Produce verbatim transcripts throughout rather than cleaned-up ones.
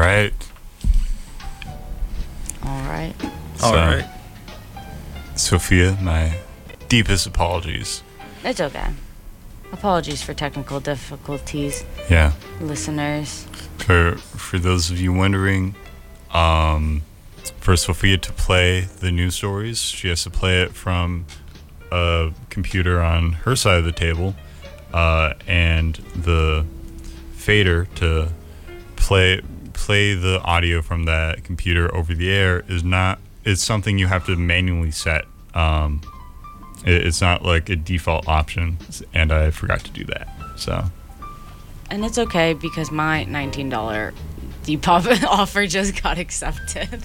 right. All right. So, All right. Sophia, my deepest apologies. It's okay. Apologies for technical difficulties, Yeah. listeners. For for those of you wondering, um, for Sophia to play the news stories, she has to play it from a computer on her side of the table, uh, and the fader to play play the audio from that computer over the air is not. It's something you have to manually set. Um, it, it's not like a default option, and I forgot to do that. So. And it's okay because my nineteen dollars Depop offer just got accepted.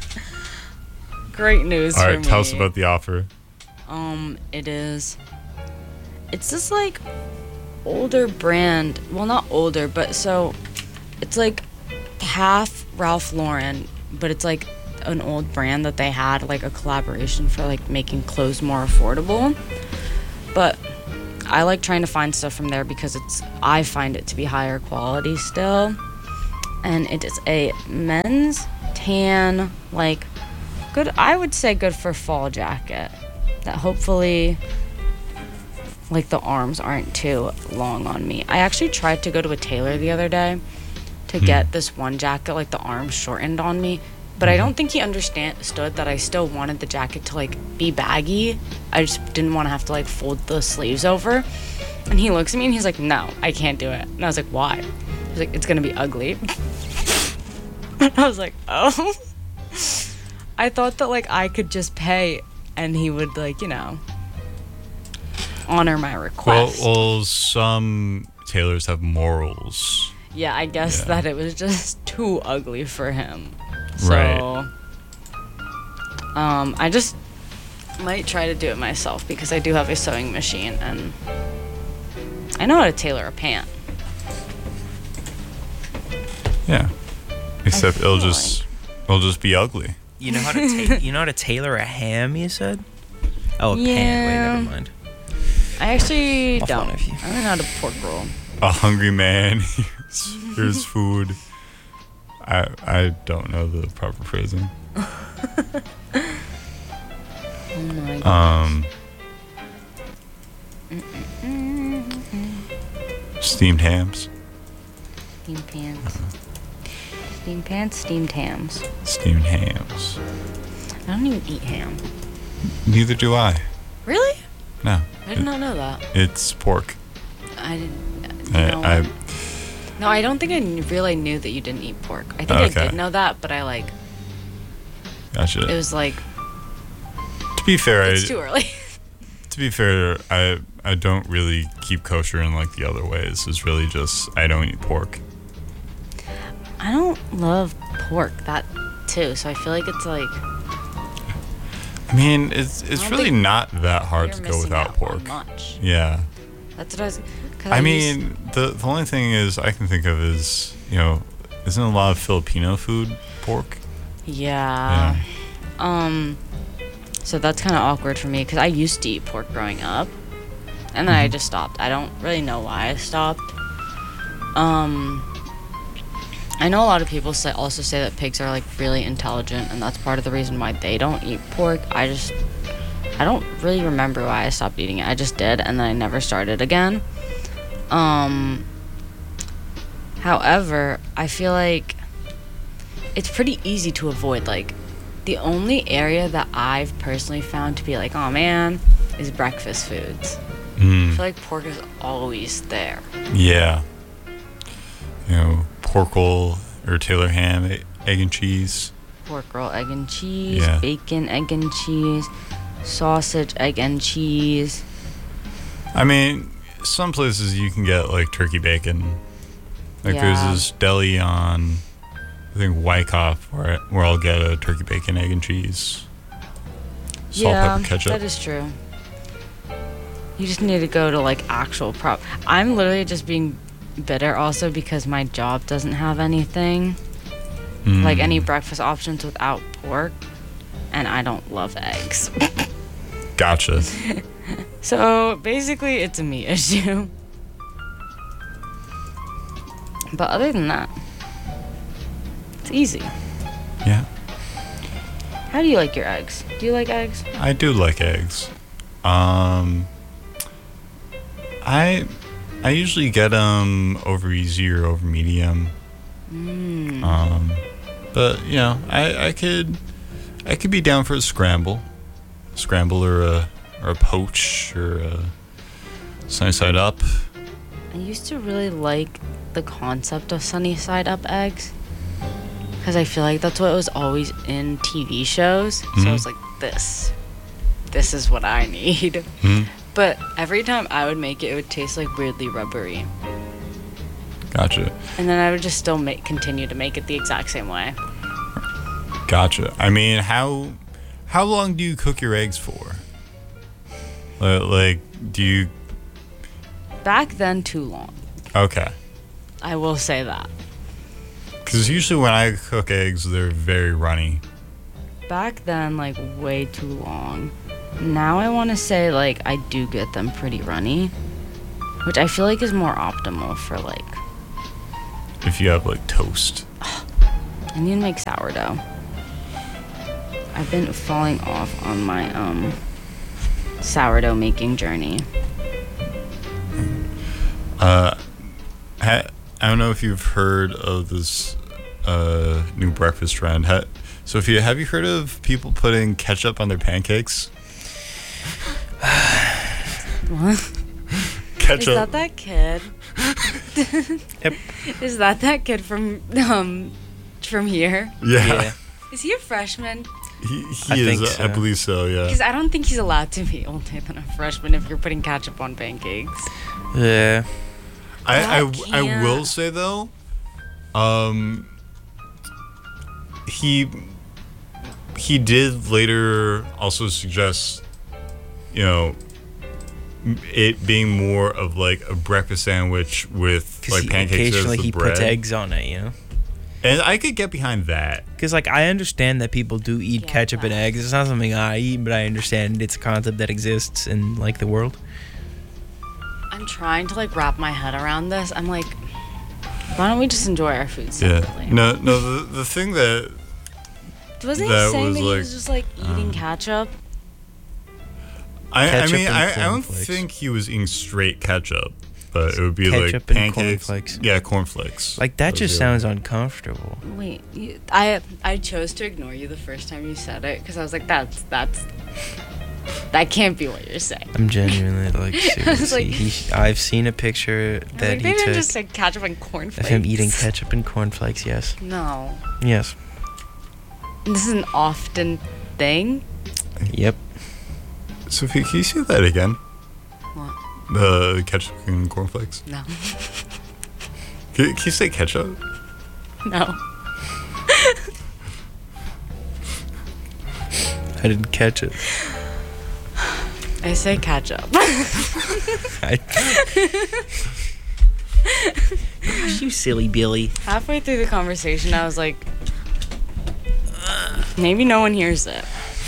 Great news All for right, me. tell us about the offer. Um, it is. It's this like older brand. Well, not older, but so it's like half Ralph Lauren, but it's like an old brand that they had like a collaboration for like making clothes more affordable. But I like trying to find stuff from there because it's I find it to be higher quality still. And it is a men's tan, like good, I would say good for fall jacket that hopefully like the arms aren't too long on me. I actually tried to go to a tailor the other day to Hmm. get this one jacket, like the arms shortened on me, but I don't think he understood that I still wanted the jacket to like be baggy. I just didn't want to have to like fold the sleeves over. And he looks at me and he's like, no, I can't do it. And I was like, why? He's like, it's gonna be ugly. And I was like, oh. I thought that like I could just pay and he would like, you know, honor my Well, request. well, some tailors have morals. Yeah, I guess Yeah. that it was just too ugly for him. So, Right. um, I just might try to do it myself because I do have a sewing machine and I know how to tailor a pant. Yeah. Except it'll feel just it'll just be ugly. You know how to ta- you know how to tailor a ham, you said? Oh, a pan. Wait, Yeah. never mind. I actually I'll don't. phone with you. I don't know how to pork roll. A hungry man. Here's, here's food. I I don't know the proper phrasing. Oh my god. Um. Steamed hams. Steamed pants. Steamed pants, steamed hams. Steamed hams. I don't even eat ham. Neither do I. Really? No. I did not know that. It's pork. I didn't. I, No, I no, I don't think I kn- really knew that you didn't eat pork. I think I Okay. did know that, but I like gotcha. it was like To be fair, it's I, too early. to be fair, I I don't really keep kosher in like the other ways. It's really just I don't eat pork. I don't love pork that too, so I feel like it's like I mean, it's it's don't really think not that hard you're to go missing without out on pork. much. Yeah. That's what I was. 'Cause I used- mean, the the only thing is I can think of is, you know, isn't a lot of Filipino food pork? yeah. Um. So that's kind of awkward for me because I used to eat pork growing up, and then I Mhm. just stopped. I don't really know why I stopped. Um. I know a lot of people say also say that pigs are like really intelligent, and that's part of the reason why they don't eat pork. I just I don't really remember why I stopped eating it. I just did, and then I never started again. Um. However, I feel like it's pretty easy to avoid. Like, the only area that I've personally found to be like, oh man, is breakfast foods. I Mm, feel like pork is always there. yeah. You know, pork roll or Taylor ham, e- egg and cheese. Pork roll, egg and cheese, Yeah. bacon, egg and cheese, sausage, egg and cheese. I mean, some places you can get like turkey bacon. Like there's Yeah. this deli on, I think Wyckoff, where I, where I'll get a turkey bacon, egg and cheese, salt, yeah, pepper, ketchup. that is true. You just need to go to like actual prop. I'm literally just being bitter also because my job doesn't have anything like any Mm, breakfast options without pork, and I don't love eggs. Gotcha. So basically, it's a me issue. But other than that, It's easy. Yeah. How do you like your eggs? Do you like eggs? I do like eggs. Um, I I usually get them over easy or over medium. Mm. Um, but you know, I I could I could be down for a scramble, scramble or a or a poach or a sunny side up. I used to really like the concept of sunny side up eggs because I feel like that's what was always in T V shows. So Mhm. I was like, this, this is what I need. Mhm. But every time I would make it, it would taste like weirdly rubbery. Gotcha, And then I would just still make continue to make it the exact same way. gotcha. I mean, how how long do you cook your eggs for? Uh, Like, do you? Back then, too long. Okay. I will say that. Because usually when I cook eggs, they're very runny. Back then, like way too long. Now I want to say like I do get them pretty runny, which I feel like is more optimal for like If you have like toast. I need to make sourdough. I've been falling off on my um sourdough making journey. Uh, ha- I don't know if you've heard of this uh, new breakfast trend. Ha- Sophia, have you heard of people putting ketchup on their pancakes? What? Ketchup. Is that that kid? Yep. Is that that kid from um from here? Yeah. Yeah. Is he a freshman? He, he I is, think uh, I so. believe so, yeah. Because I don't think he's allowed to be older than a freshman if you're putting ketchup on pancakes. Yeah. I, I, That I can't- will say, though, um, he, he did later also suggest, you know, m- it being more of like a breakfast sandwich with Because like pancakes as occasionally the he bread. puts eggs on it, you know? And I could get behind that. Because, like, I understand that people do eat Get ketchup and that. eggs. It's not something I eat, but I understand it's a concept that exists in, like, the world. I'm trying to like wrap my head around this. I'm like, why don't we just enjoy our food Yeah. separately? No, no. The the thing that Wasn't that he saying was that he like, was just like eating um, ketchup? I, I Ketchup mean, and I, I don't cornflakes. think he was eating straight ketchup, but it would be Ketchup like and pancakes. cornflakes. Yeah, cornflakes. Like, that was just the other- sounds uncomfortable. Wait, you, I I chose to ignore you the first time you said it because I was like, that's that's that can't be what you're saying. I'm genuinely, like, I was seriously. like- he, I've seen a picture I was that like, he they didn't took just say ketchup and cornflakes. of him eating ketchup and cornflakes, yes. No, Yes. this is an often thing. Yep. Sophie, can you say that again? What? The ketchup and cornflakes. No, Can, can you say ketchup? no. I didn't catch it. I say ketchup. I, Gosh, you silly Billy. Halfway through the conversation, I was like, maybe no one hears it.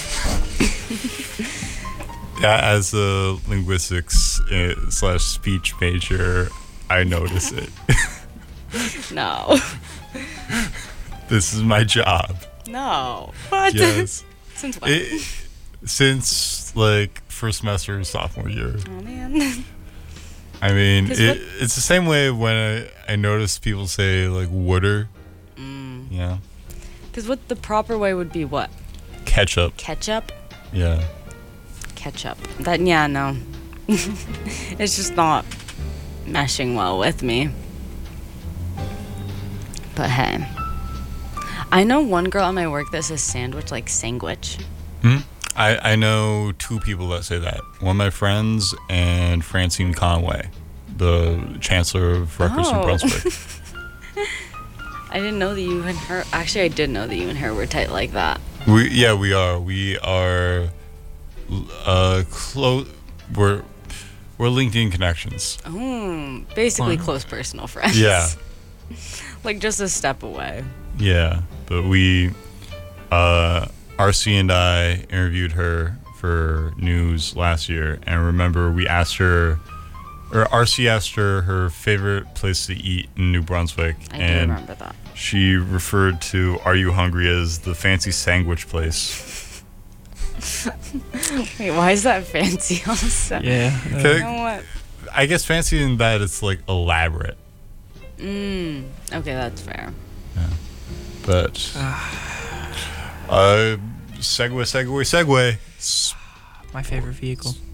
Yeah, as a linguistics uh, slash speech major, I notice it. No, This is my job. no. What? Yes. Since when? It, since like first semester of sophomore year. Oh man. I mean, 'Cause it, what- it's the same way when I, I notice people say like wooder. Mm. Yeah. Because what the proper way would be what? Ketchup. Ketchup? Yeah. Ketchup. That, yeah, no. It's just not meshing well with me. But hey. I know one girl at my work that says sandwich like sandwich. Hmm? I, I know two people that say that. One of my friends and Francine Conway, the Chancellor of Rutgers in Oh. Brunswick. I didn't know that you and her. Actually, I did know that you and her were tight like that. We yeah we are we are uh close we're we're LinkedIn connections. Oh, basically Wow. close personal friends. Yeah. Like just a step away. Yeah, but we uh R C and I interviewed her for news last year, and remember we asked her or R C asked her her favorite place to eat in New Brunswick, I do and remember that. she referred to Are You Hungry as the fancy sandwich place. Wait, why is that fancy also? Yeah. You Okay. know what? I guess fancy in that it's like elaborate, Mm. Okay, that's fair. but uh, segue, segue, segue. My favorite vehicle.